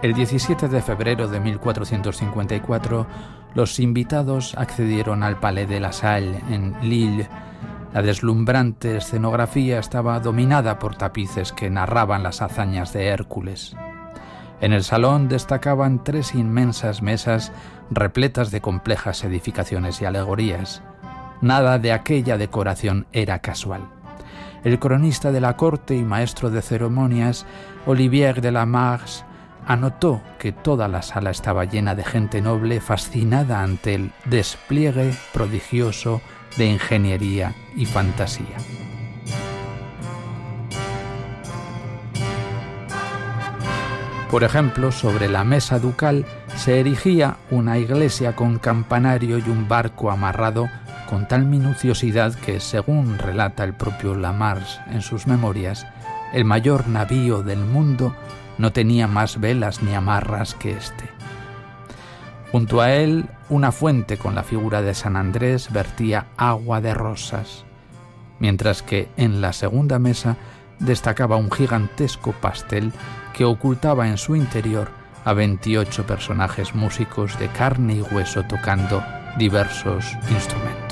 El 17 de febrero de 1454, los invitados accedieron al Palais de la Salle en Lille. La deslumbrante escenografía estaba dominada por tapices que narraban las hazañas de Hércules. En el salón destacaban 3 inmensas mesas repletas de complejas edificaciones y alegorías. Nada de aquella decoración era casual. El cronista de la corte y maestro de ceremonias, Olivier de la Marche, anotó que toda la sala estaba llena de gente noble fascinada ante el despliegue prodigioso de ingeniería y fantasía. Por ejemplo, sobre la mesa ducal se erigía una iglesia con campanario y un barco amarrado con tal minuciosidad que, según relata el propio Lamarche en sus memorias, el mayor navío del mundo no tenía más velas ni amarras que este. Junto a él, una fuente con la figura de San Andrés vertía agua de rosas, mientras que en la segunda mesa destacaba un gigantesco pastel que ocultaba en su interior a 28 personajes músicos de carne y hueso tocando diversos instrumentos.